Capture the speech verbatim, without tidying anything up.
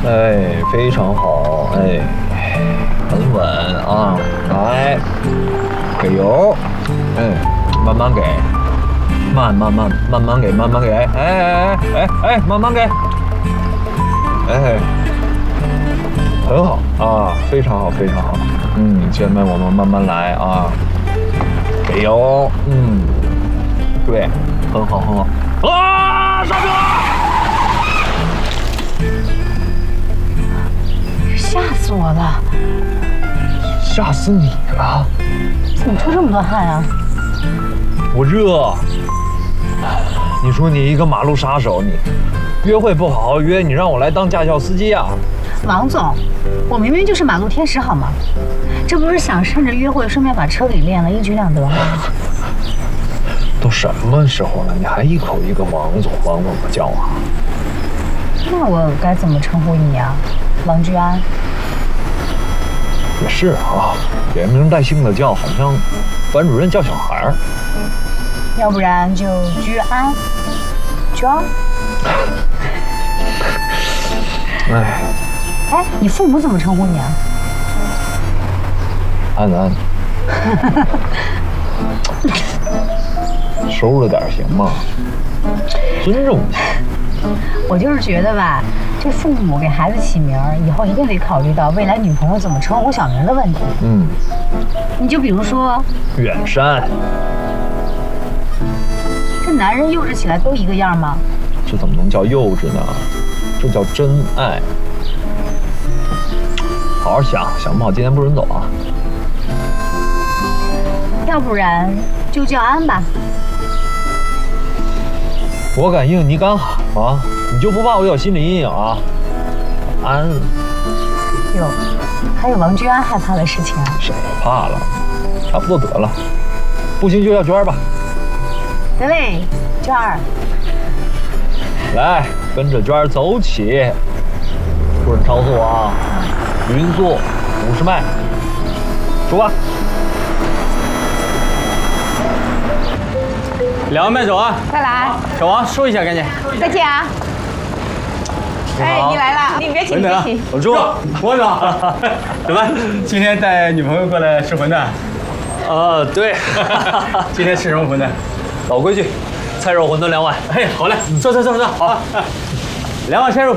哎，非常好，哎，很稳啊，来，给油，哎，慢慢给，慢慢慢慢慢给，慢慢给，哎哎哎哎，慢慢给，哎，很好啊，非常好，非常好，嗯，姐妹我们慢慢来啊，给油，嗯，对，很好，很好，啊，刹车！ 吓死我了！ 吓死你了！ 怎么出这么多汗啊？ 我热。你说你一个马路杀手，你约会不好好约，你让我来当驾校司机啊？ 王总，我明明就是马路天使好吗？这不是想趁着约会顺便把车给练了，一举两得吗？ 都什么时候了，你还一口一个王总，王怎么叫啊？ 那我该怎么称呼你啊？王居安？ 也是啊，连名带姓的叫，好像班主任叫小孩儿。 要不然就居安，居安。 哎， 哎，你父母怎么称呼你啊？ 安安。收着点行吗？尊重你。 我就是觉得吧，这父母给孩子起名儿，以后一定得考虑到未来女朋友怎么称呼小名的问题。 嗯， 你就比如说远山， 这男人幼稚起来都一个样吗？ 这怎么能叫幼稚呢？这叫真爱。好好想想不好，今天不准走啊。 要不然就叫安吧。 我敢硬，你敢喊吗？你就不怕我有心理阴影啊？安， 有，还有王居安害怕的事情啊？ 什么怕了？差不多得了。不行就叫娟儿吧。 得嘞，娟儿。 来，跟着娟儿走起。不准超速啊！匀速，五十迈。出发。 两位慢走啊！ 再来， 小王收一下，赶紧。 再见啊！哎，你来了，你别急， 馄饨， 别急。 我猪，我长。怎么，今天带女朋友过来吃馄饨？ 啊，对。 今天吃什么馄饨？ 老规矩，菜肉馄饨两碗。 哎，好嘞，走走走走，好。两碗菜肉。